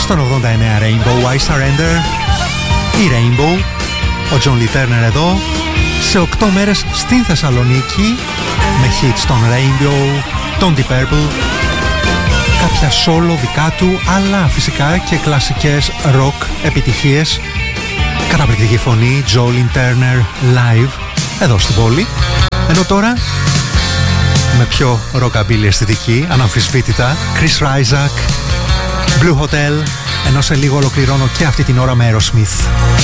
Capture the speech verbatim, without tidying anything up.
Στον ογδόντα εννέα Rainbow, I Surrender. Η Rainbow, ο John Lee Turner εδώ, σε οκτώ μέρες στην Θεσσαλονίκη, με hits των Rainbow, των Deep Purple, κάποια solo δικά του, αλλά φυσικά και κλασικές rock επιτυχίες. Καταπληκτική φωνή, Jolene Turner live εδώ στην πόλη. Ενώ τώρα με πιο rockabilly αισθητική, αναμφισβήτητα, Chris Rizak, Blue Hotel, ενώ σε λίγο ολοκληρώνω και αυτή την ώρα με Aerosmith.